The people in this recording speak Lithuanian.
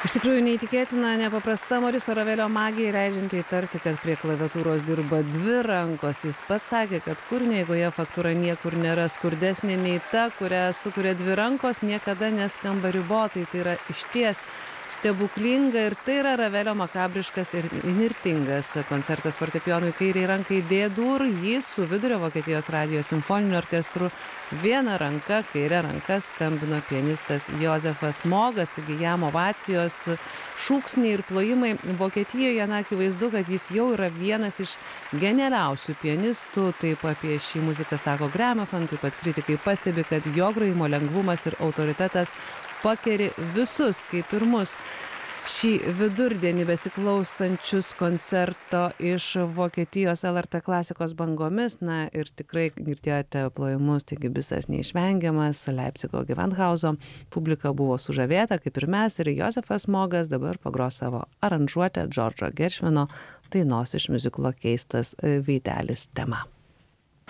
Iš tikrųjų neįtikėtina, nepaprasta Moriso Ravelio magija, leidžianti įtarti, kad prie klaviatūros dirba dvi rankos. Jis pats sakė, kad kūrinio eigoje faktūra niekur nėra skurdesnė nei ta, kurią sukuria dvi rankos, niekada neskamba ribotai. Tai yra išties stebuklinga ir tai yra Ravelio makabriškas ir įnirtingas koncertas fortepijonui kairiai rankai D-dur. Jį su Vidurio Vokietijos radijo simfoniniu orkestru viena ranka, kairė ranka skambino pianistas Josefas Mogas, taigi jam ovacijos, šūksniai ir plojimai Vokietijoje. Na, akivaizdu, kad jis jau yra vienas iš genialiausių pianistų. Taip apie šį muziką sako Gramophone, taip pat kritikai pastebi, kad jo grojimo lengvumas ir autoritetas pakeri visus, kaip ir mus. Šį vidurdienį besiklausančius koncerto iš Vokietijos LRT klasikos bangomis, na ir tikrai girdėjote plojimus, taigi visas neišvengiamas. Leipcigo Gewandhauso publika buvo sužavėta, kaip ir mes, ir Josefas Mogas dabar pagros savo aranžuotę Džordžo Geršvino dainos iš miuziklo Keistas veidelis tema.